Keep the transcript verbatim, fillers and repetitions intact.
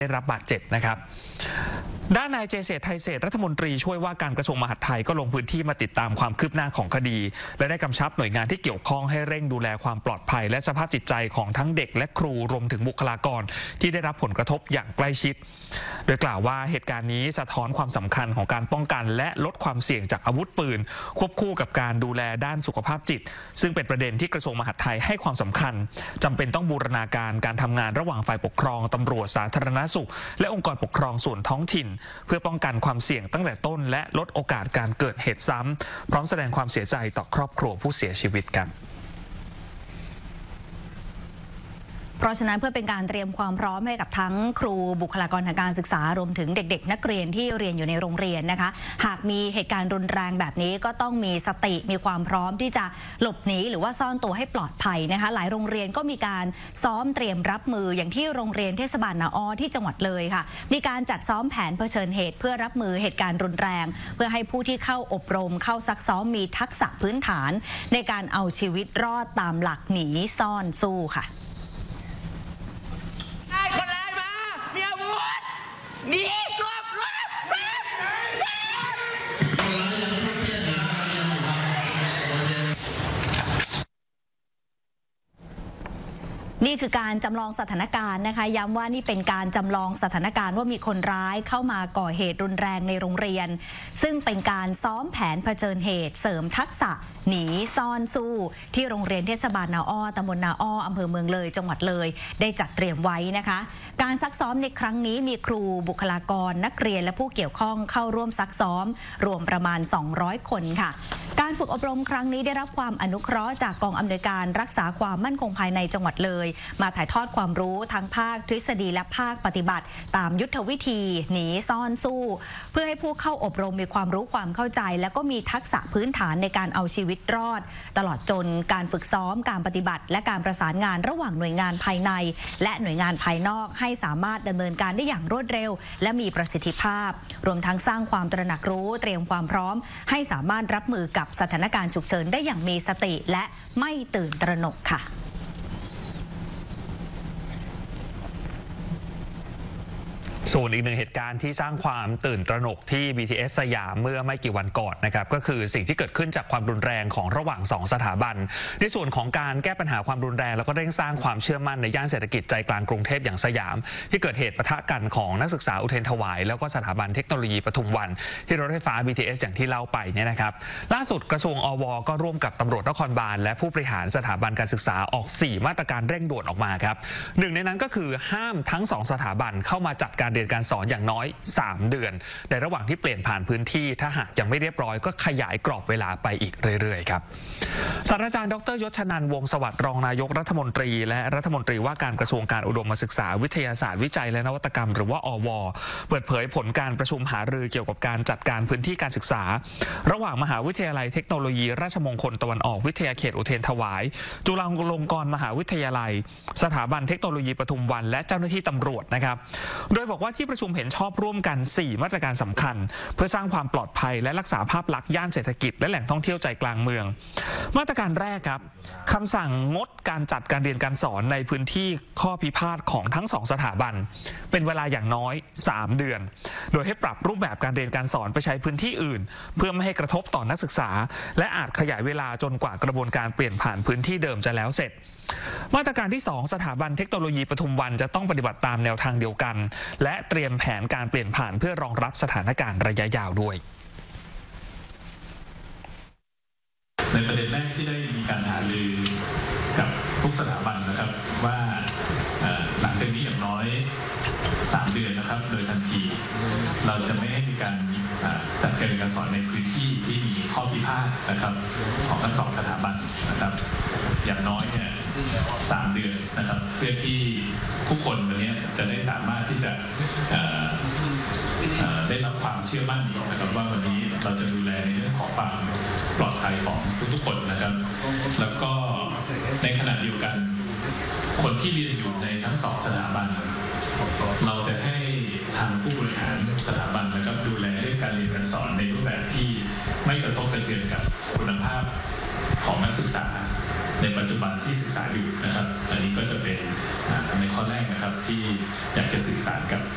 ได้รับบาดเจ็บนะครับด้านนายเจเษฐไทยเศรษฐ์รัฐมนตรีช่วยว่าการกระทรวงมหาดไทยก็ลงพื้นที่มาติดตามความคืบหน้าของคดีและได้กำชับหน่วยงานที่เกี่ยวข้องให้เร่งดูแลความปลอดภัยและสภาพจิตใจของทั้งเด็กและครูรวมถึงบุคลากรที่ได้รับผลกระทบอย่างใกล้ชิดโดยกล่าวว่าเหตุการณ์นี้สะท้อนความสำคัญของการป้องกันและลดความเสี่ยงจากอาวุธปืนควบคู่กับการดูแลด้านสุขภาพจิตซึ่งเป็นประเด็นที่กระทรวงมหาดไทยให้ความสำคัญจำเป็นต้องบูรณาการการทำงานระหว่างฝ่ายปกครองตำรวจสาธารณสุขและองค์กรปกครองส่วนท้องถิ่นเพื่อป้องกันความเสี่ยงตั้งแต่ต้นและลดโอกาสการเกิดเหตุซ้ำพร้อมแสดงความเสียใจต่อครอบครัวผู้เสียชีวิตครับเพราะฉะนั้นเพื่อเป็นการเตรียมความพร้อมให้กับทั้งครูบุคลากรทางการศึกษารวมถึงเด็กๆนักเรียนที่เรียนอยู่ในโรงเรียนนะคะหากมีเหตุการณ์รุนแรงแบบนี้ก็ต้องมีสติมีความพร้อมที่จะหลบหนีหรือว่าซ่อนตัวให้ปลอดภัยนะคะหลายโรงเรียนก็มีการซ้อมเตรียมรับมืออย่างที่โรงเรียนเทศบาลนาอ้อที่จังหวัดเลยค่ะมีการจัดซ้อมแผนเผชิญเหตุเพื่อรับมือเหตุการณ์รุนแรงเพื่อให้ผู้ที่เข้าอบรมเข้าซักซ้อมมีทักษะพื้นฐานในการเอาชีวิตรอดตามหลักหนีซ่อนสู้ค่ะนี่รวบรวบนี่คือการจำลองสถานการณ์นะคะย้ำว่านี่เป็นการจำลองสถานการณ์ว่ามีคนร้ายเข้ามาก่อเหตุรุนแรงในโรงเรียนซึ่งเป็นการซ้อมแผนเผชิญเหตุเสริมทักษะหนีซ่อนสู้ที่โรงเรียนเทศบาลนาอ้อตำบลนาอ้ออำเภอเมืองเลยจังหวัดเลยได้จัดเตรียมไว้นะคะการซักซ้อมในครั้งนี้มีครูบุคลากรนักเรียนและผู้เกี่ยวข้องเข้าร่วมซักซ้อมรวมประมาณสองร้อยคนค่ะการฝึกอบรมครั้งนี้ได้รับความอนุเคราะห์จากกองอำนวยการรักษาความมั่นคงภายในจังหวัดเลยมาถ่ายทอดความรู้ทั้งภาคทฤษฎีและภาคปฏิบัติตามยุทธวิธีหนีซ่อนสู้เพื่อให้ผู้เข้าอบรมมีความรู้ความเข้าใจและก็มีทักษะพื้นฐานในการเอาชีวิตรอดตลอดจนการฝึกซ้อมการปฏิบัติและการประสานงานระหว่างหน่วยงานภายในและหน่วยงานภายนอกให้สามารถดำเนินการได้อย่างรวดเร็วและมีประสิทธิภาพรวมทั้งสร้างความตระหนักรู้เตรียมความพร้อมให้สามารถรับมือกับสถานการณ์ฉุกเฉินได้อย่างมีสติและไม่ตื่นตระหนกค่ะส่วนอีกหนึ่งเหตุการณ์ที่สร้างความตื่นตระหนกที่ บี ที เอส สยามเมื่อไม่กี่วันก่อนนะครับก็คือสิ่งที่เกิดขึ้นจากความรุนแรงของระหว่างสองสถาบันในส่วนของการแก้ปัญหาความรุนแรงแล้วก็เร่งสร้างความเชื่อมั่นในย่านเศรษฐกิจใจกลางกรุงเทพอย่างสยามที่เกิดเหตุปะทะกันของนักศึกษาอุเทรนถวายแล้วก็สถาบันเทคโนโลยีปทุมวันที่รถไฟฟ้า บี ที เอส อย่างที่เล่าไปเนี่ยนะครับล่าสุดกระทรวงอวก็ร่วมกับตำรวจนครบาลและผู้บริหารสถาบันการศึกษาออกสี่มาตรการเร่งด่วนออกมาครับหนึ่งในนั้นก็คือห้ามทั้งสองสถาบันเข้ามาจัดการเรียนการสอนอย่างน้อยสามเดือนในระหว่างที่เปลี่ยนผ่านพื้นที่ถ้าหากยังไม่เรียบร้อยก็ขยายกรอบเวลาไปอีกเรื่อยๆครับศาสตราจารย์ดรยศชนันท์วงศ์สวัสดิ์รองนายกรัฐมนตรีและรัฐมนตรีว่าการกระทรวงการอุดมศึกษาวิทยาศาสตร์วิจัยและนวัตกรรมหรือว่าอว.เปิดเผยผลการประชุมหารือเกี่ยวกับการจัดการพื้นที่การศึกษาระหว่างมหาวิทยาลัยเทคโนโลยีราชมงคลตะวันออกวิทยาเขตอุเทรนถวายจุฬาลงกรณ์มหาวิทยาลัยสถาบันเทคโนโลยีปทุมวันและเจ้าหน้าที่ตำรวจนะครับโดยบอกว่าที่ประชุมเห็นชอบร่วมกันสี่มาตรการสำคัญเพื่อสร้างความปลอดภัยและรักษาภาพลักษณ์ย่านเศรษฐกิจและแหล่งท่องเที่ยวใจกลางเมืองมาตรการแรกครับคำสั่งงดการจัดการเรียนการสอนในพื้นที่ข้อพิพาทของทั้งสองสถาบันเป็นเวลาอย่างน้อยสามเดือนโดยให้ปรับรูปแบบการเรียนการสอนไปใช้พื้นที่อื่นเพื่อไม่ให้กระทบต่อนักศึกษาและอาจขยายเวลาจนกว่ากระบวนการเปลี่ยนผ่านพื้นที่เดิมจะแล้วเสร็จมาตรการที่สองสถาบันเทคโนโลยีปทุมวันจะต้องปฏิบัติตามแนวทางเดียวกันและเตรียมแผนการเปลี่ยนผ่านเพื่อรองรับสถานการณ์ระยะยาวด้วยในประเด็นแรกที่ได้มีการหารือกับทุกสถาบันนะครับว่าหลังจากนี้อย่างน้อยสามเดือนนะครับโดยทันทีเราจะไม่ให้มีการจัดการเรียนการสอนในพื้นที่ที่มีข้อพิพาทนะครับของทั้งสองสถาบันนะครับอย่างน้อยเนี่ยสามเดือนนะครับเพื่อที่ทุกคนวันนี้จะได้สามารถที่จะได้รับความเชื่อมั่นนะครับว่าวันนี้เราจะดูแลในเรื่องของความปลอดภัยของทุกๆคนนะครับแล้วก็ในขณะเดียวกันคนที่เรียนอยู่ในทั้งสองสถาบันเราจะให้ทางผู้บริหารสถาบันนะครับดูแลเรื่องการเรียนการสอนในรูปแบบที่ไม่กระทบกระเทือนกับคุณภาพของนักศึกษาในปัจจุบันที่ศึกษาอยู่นะครับอันนี้ก็จะเป็นในข้อแรกนะครับที่อยากจะสื่อสารกับ